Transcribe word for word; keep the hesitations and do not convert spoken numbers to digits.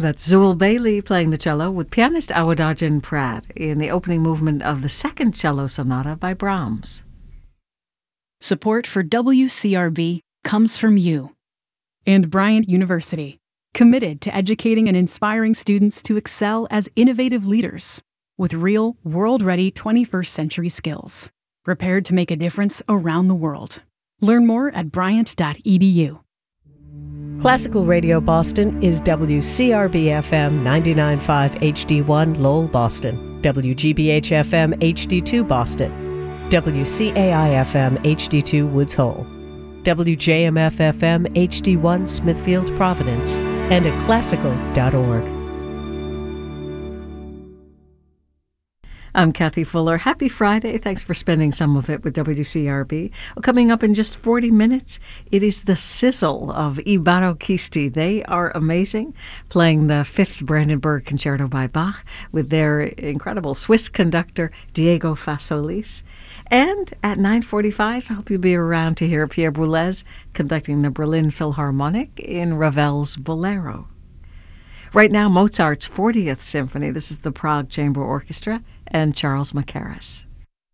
That's Zool Bailey playing the cello with pianist Awadagin Pratt in the opening movement of the second cello sonata by Brahms. Support for W C R B comes from you. And Bryant University, committed to educating and inspiring students to excel as innovative leaders with real, world-ready twenty-first century skills, prepared to make a difference around the world. Learn more at bryant dot e d u. Classical Radio Boston is W C R B F M ninety-nine point five H D one Lowell, Boston, W G B H F M H D two Boston, W C A I F M H D two Woods Hole, W J M F F M H D one Smithfield, Providence, and at classical dot org. I'm Kathy Fuller. Happy Friday. Thanks for spending some of it with W C R B. Well, coming up in just forty minutes, it is the sizzle of I Barocchisti. They are amazing, playing the fifth Brandenburg Concerto by Bach with their incredible Swiss conductor, Diego Fasolis. And at nine forty-five, I hope you'll be around to hear Pierre Boulez conducting the Berlin Philharmonic in Ravel's Bolero. Right now, Mozart's fortieth Symphony. This is the Prague Chamber Orchestra and Charles Mackerras.